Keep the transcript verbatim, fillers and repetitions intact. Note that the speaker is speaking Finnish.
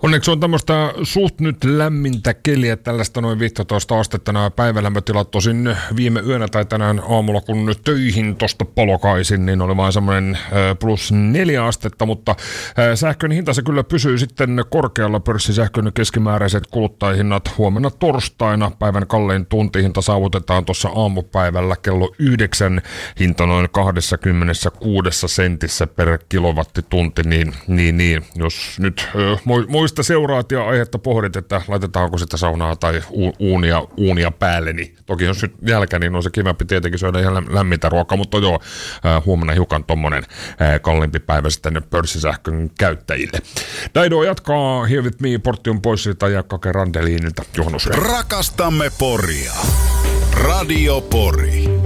Onneksi on tämmöistä suht nyt lämmintä keliä, tällaista noin viisitoista astetta nämä päivälämpötilat. Tosin viime yönä tai tänään aamulla, kun nyt töihin tosta polokaisin, niin oli vain semmoinen plus neljä astetta, mutta sähkön hinta se kyllä pysyy sitten korkealla. Pörssisähkön keskimääräiset kuluttajahinnat huomenna torstaina. Päivän kallein tuntihinta saavutetaan tuossa aamupäivällä kello yhdeksän. Hinta noin kaksikymmentäkuusi sentissä per kilowattitunti, niin, niin, niin. Jos nyt muista seuraat ja aihetta pohdit, että laitetaanko sitä saunaa tai uunia, uunia päälle, niin toki jos nyt jälkeen, niin on se kivempi tietenkin syödä ihan lämmintä ruokaa, mutta joo, huomenna hiukan tommonen kalliimpi päivä sitten pörssisähkön käyttäjille. Daido jatkaa Here With Me, portti on pois siltä ja Kake Randeliinilta juhannus. Rakastamme Poria. Radio Pori.